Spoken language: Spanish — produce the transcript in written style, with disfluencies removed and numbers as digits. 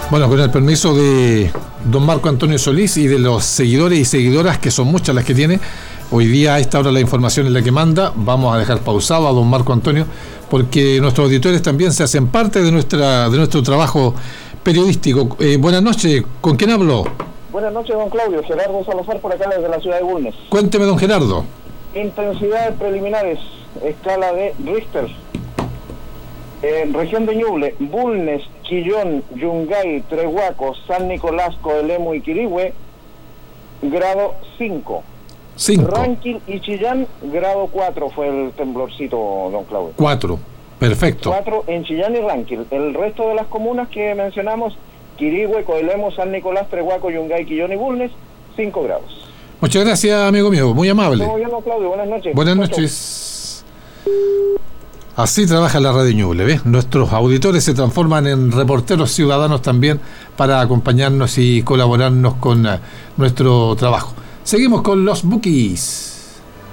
Bueno, con el permiso de don Marco Antonio Solís y de los seguidores y seguidoras, que son muchas las que tiene, hoy día a esta hora la información es la que manda. Vamos a dejar pausado a don Marco Antonio, porque nuestros auditores también se hacen parte de nuestro trabajo periodístico. Buenas noches, ¿con quién hablo? Buenas noches, don Claudio. Gerardo Salazar, por acá desde la ciudad de Bulnes. Cuénteme, don Gerardo. Intensidades preliminares, escala de Richter. Región de Ñuble, Bulnes, Quillón, Yungay, Trehuaco, San Nicolás, Coelemu y Quirihue, grado 5. 5. Ranquil y Chillán, grado 4 fue el temblorcito, don Claudio. 4, perfecto. 4 en Chillán y Ranquil. El resto de las comunas que mencionamos, Quirihue, Coelemu, San Nicolás, Trehuaco, Yungay, Quillón y Bulnes, 5 grados. Muchas gracias, amigo mío, muy amable. Muy bien, don Claudio, buenas noches. Buenas noches. Así trabaja la Radio Ñuble, ¿ves? Nuestros auditores se transforman en reporteros ciudadanos también para acompañarnos y colaborarnos con nuestro trabajo. Seguimos con los Bookies.